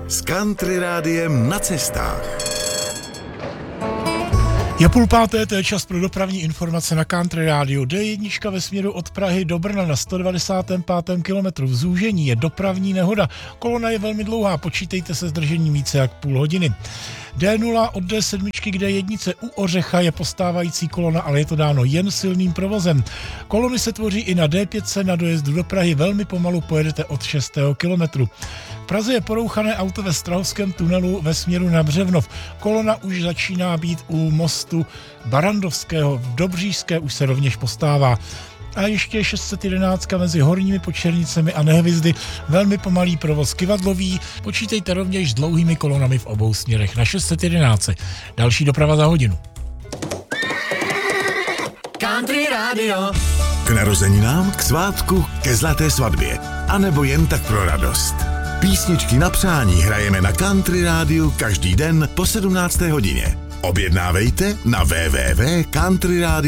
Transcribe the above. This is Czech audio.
s Country Rádiem na cestách. Je 4:30, to je čas pro dopravní informace na Country Rádiu. D1 ve směru od Prahy do Brna na 195. kilometru v zúžení je dopravní nehoda. Kolona je velmi dlouhá, počítejte se zdržením více jak půl hodiny. D0 od D7 k D1 u Ořecha je postávající kolona, ale je to dáno jen silným provozem. Kolony se tvoří i na D5 na dojezdu do Prahy, velmi pomalu pojedete od 6. kilometru. V Praze je porouchané auto ve Strahovském tunelu ve směru na Břevnov. Kolona už začíná být u mostu Barandovského, v Dobřížské už se rovněž postává. A ještě 611 mezi Horními Počernicemi a Nehvězdy, velmi pomalý provoz Kyvadlový. Počítejte rovněž s dlouhými kolonami v obou směrech na 611. Další doprava za hodinu. Country Radio. K narozeninám, k svátku, ke zlaté svatbě. A nebo jen tak pro radost. Písničky na přání hrajeme na Country Rádiu každý den po 17. hodině. Objednávejte na www.countryradio.cz.